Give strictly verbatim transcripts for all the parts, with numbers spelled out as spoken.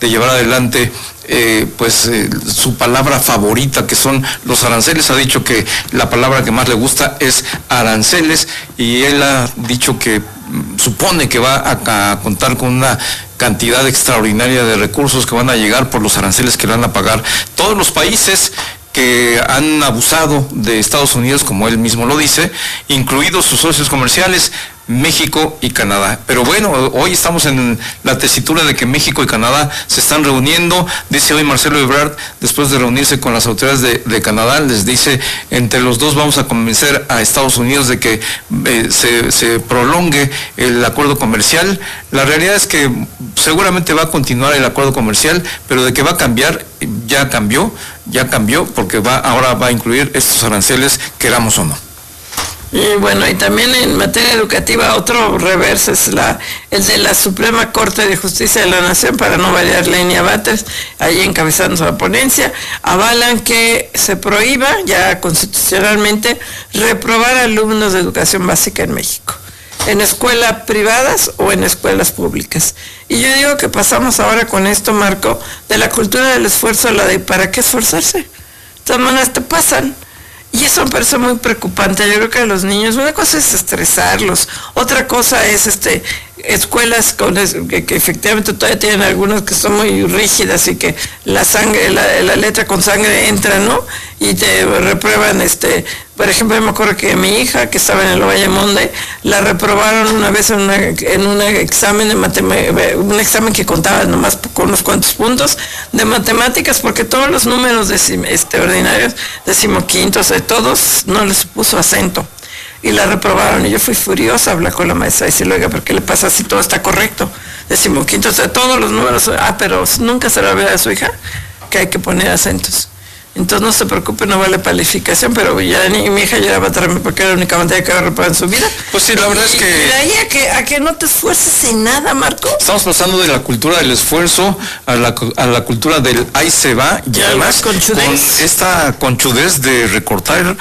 de llevar adelante Eh, pues eh, su palabra favorita, que son los aranceles. Ha dicho que la palabra que más le gusta es aranceles, y él ha dicho que mm, supone que va a, a contar con una cantidad extraordinaria de recursos que van a llegar por los aranceles que van a pagar todos los países que han abusado de Estados Unidos, como él mismo lo dice, incluidos sus socios comerciales, México y Canadá. Pero bueno, hoy estamos en la tesitura de que México y Canadá se están reuniendo. Dice hoy Marcelo Ebrard, después de reunirse con las autoridades de, de Canadá, les dice, entre los dos vamos a convencer a Estados Unidos de que eh, se, se prolongue el acuerdo comercial. La realidad es que seguramente va a continuar el acuerdo comercial, pero de que va a cambiar, ya cambió, ya cambió, porque va ahora va a incluir estos aranceles, queramos o no. Y bueno, y también en materia educativa, otro reverso es la, el de la Suprema Corte de Justicia de la Nación, para no variar, Lenia Batres, ahí encabezando su ponencia, avalan que se prohíba ya constitucionalmente reprobar alumnos de educación básica en México, en escuelas privadas o en escuelas públicas. Y yo digo que pasamos ahora con esto, Marco, de la cultura del esfuerzo a la de ¿para qué esforzarse? De todas maneras te pasan. Y eso me parece muy preocupante. Yo creo que a los niños, una cosa es estresarlos, otra cosa es este escuelas con es, que, que efectivamente todavía tienen algunas que son muy rígidas y que la sangre, la, la letra con sangre entra, ¿no? Y te reprueban, este, por ejemplo, me acuerdo que mi hija, que estaba en el Valle Monde, la reprobaron una vez en, una, en un examen de matemáticas, un examen que contaba nomás con unos cuantos puntos de matemáticas, porque todos los números decim, este, ordinarios, decimoquintos, de todos, no les puso acento. Y la reprobaron, y yo fui furiosa a hablar con la maestra y decirle, oiga, ¿por qué le pasa si todo está correcto? Decimoquinto, o sea, todos los números, ah, pero nunca se la ve a su hija que hay que poner acentos. Entonces no se preocupe, no vale calificación, pero ya ni mi hija lloraba también porque era la única materia que había reprobado en su vida. Pues sí, la verdad y, es que... Y de ahí a que, a que no te esfuerces en nada, Marco. Estamos pasando de la cultura del esfuerzo a la, a la cultura del ahí se va, y ya además con esta conchudez de recortar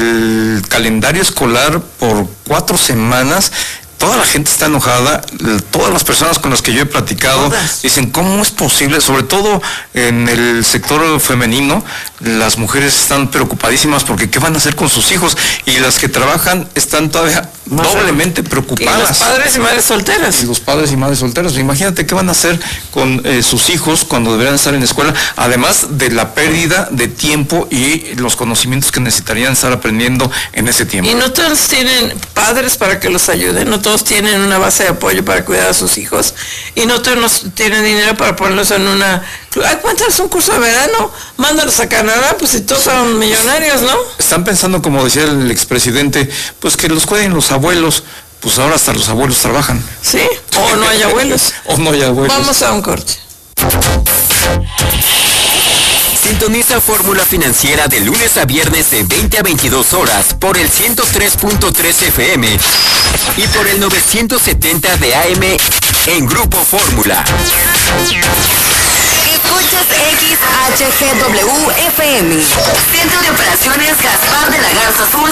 el calendario escolar por cuatro semanas. Toda la gente está enojada, todas las personas con las que yo he platicado Todas. dicen, ¿cómo es posible? Sobre todo en el sector femenino, las mujeres están preocupadísimas porque ¿qué van a hacer con sus hijos? Y las que trabajan están todavía Más doblemente preocupadas. Y los padres y madres solteras. Y los padres y madres solteras. Imagínate qué van a hacer con eh, sus hijos cuando deberían estar en la escuela, además de la pérdida de tiempo y los conocimientos que necesitarían estar aprendiendo en ese tiempo. Y no todos tienen padres para que los ayuden, no todos tienen una base de apoyo para cuidar a sus hijos, y no todos tienen dinero para ponerlos en una... Ay, cuéntanos un curso de verano, mándalos a Canadá, pues si todos son millonarios, ¿no? Están pensando, como decía el expresidente, pues que los cuiden los abuelos. Pues ahora hasta los abuelos trabajan. Sí, o no hay abuelos. O no hay abuelos. Vamos a un corte. Sintoniza Fórmula Financiera de lunes a viernes de veinte a veintidós horas por el ciento tres punto tres F M y por el novecientos setenta de A M en Grupo Fórmula. Escuchas X H G W F M. Centro de Operaciones Gaspar de la Garza Sur.